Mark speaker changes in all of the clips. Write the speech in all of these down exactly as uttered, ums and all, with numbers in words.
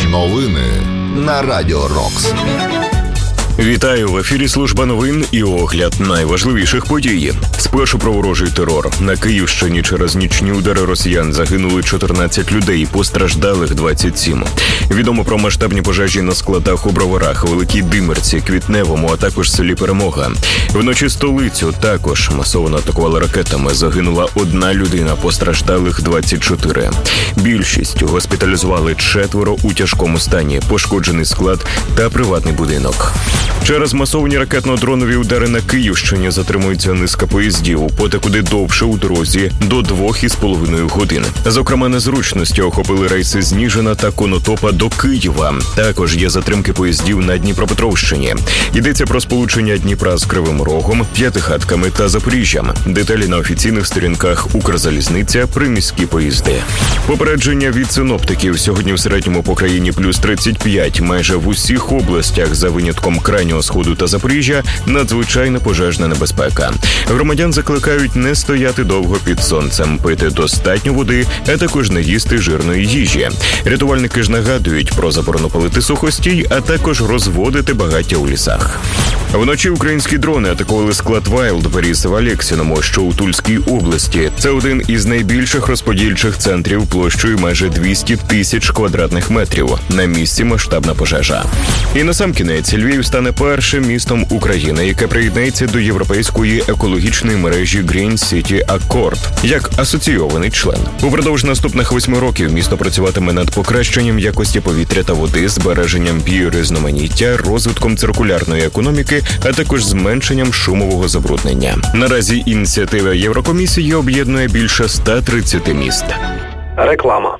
Speaker 1: Новини на Радіо Рокс.
Speaker 2: Вітаю! В ефірі служба новин і огляд найважливіших подій. Спершу про ворожий терор. На Київщині через нічні удари росіян загинули чотирнадцять людей, постраждалих двадцять сім. Відомо про масштабні пожежі на складах у Броварах, Великій Димирці, Квітневому, а також селі Перемога. Вночі столицю також масово атакували ракетами. Загинула одна людина, постраждалих двадцять чотири. Більшість госпіталізували, четверо у тяжкому стані, пошкоджений склад та приватний будинок. Через масовані ракетно-дронові удари на Київщині затримується низка поїздів, подекуди довше у дорозі до двох із половиною годин. Зокрема, незручності охопили рейси з Ніжина та Конотопа до Києва. Також є затримки поїздів на Дніпропетровщині. Йдеться про сполучення Дніпра з Кривим Рогом, П'ятихатками та Запоріжжям. Деталі на офіційних сторінках Укрзалізниця, приміські поїзди. Попередження від синоптиків. Сьогодні в середньому по країні плюс тридцять п'ять. Майже в усіх областях, за винятком крайнього сходу та Запоріжжя, надзвичайна пожежна небезпека. Громадян закликають не стояти довго під сонцем, пити достатньо води, а також не їсти жирної їжі. Рятувальники ж нагадують про заборону палити сухостій, а також розводити багаття у лісах. Вночі українські дрони атакували склад Wildberries в Алєксіному, що у Тульській області. Це один із найбільших розподільчих центрів площею майже двісті тисяч квадратних метрів. На місці масштабна пожежа. І насамкінець, Львів стане першим містом України, яке приєднається до європейської екологічної мережі Green City Accord як асоційований член. Упродовж наступних восьми років місто працюватиме над покращенням якості повітря та води, збереженням біорізноманіття, розвитком циркулярної економіки, а також зменшенням шумового забруднення. Наразі ініціатива Єврокомісії об'єднує більше ста тридцяти міст.
Speaker 3: Реклама.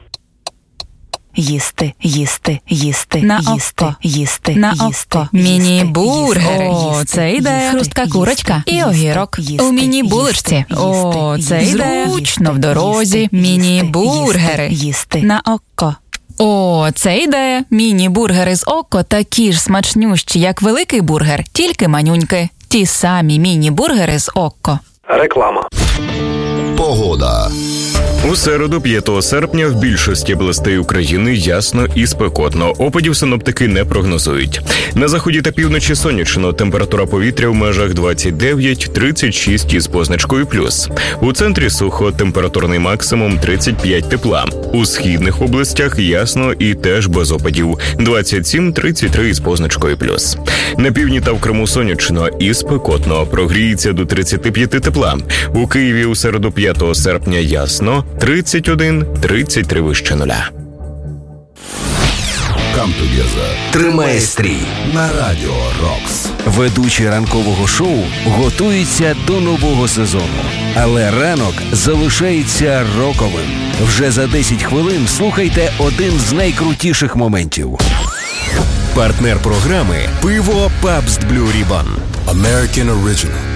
Speaker 4: Їсти, їсти, їсти,
Speaker 5: на
Speaker 4: їсти,
Speaker 5: око,
Speaker 4: їсти,
Speaker 5: на
Speaker 4: їсти,
Speaker 5: око. Міні-бургери.
Speaker 4: їсти,
Speaker 5: О, це ідея.
Speaker 4: Хрустка курочка
Speaker 5: і огірок.
Speaker 4: їсти,
Speaker 5: У міні-булочці. О, це ідея. Зручно в дорозі. Міні-бургери.
Speaker 4: Їсти.
Speaker 5: На око. О, це ідея. Міні-бургери з око такі ж смачнющі, як великий бургер, тільки манюньки. Ті самі міні-бургери з око.
Speaker 3: Реклама.
Speaker 1: Погода.
Speaker 2: У середу, п'ятого серпня, в більшості областей України ясно і спекотно. Опадів синоптики не прогнозують. На заході та півночі сонячно. Температура повітря в межах двадцять дев'ять - тридцять шість із позначкою плюс. У центрі сухо, температурний максимум тридцять п'ять тепла. У східних областях ясно і теж без опадів. двадцять сім - тридцять три із позначкою плюс. На півдні та в Криму сонячно і спекотно. Прогріється до тридцяти п'яти тепла. У Києві у середу, п'ятого серпня ясно. тридцять один - тридцять три вище нуля.
Speaker 1: Come together. Тримай стрій на Радіо Рокс.
Speaker 6: Ведучі ранкового шоу готуються до нового сезону. Але ранок залишається роковим. Вже за десять хвилин слухайте один з найкрутіших моментів. Партнер програми – пиво Pabst Blue Ribbon.
Speaker 7: American Original.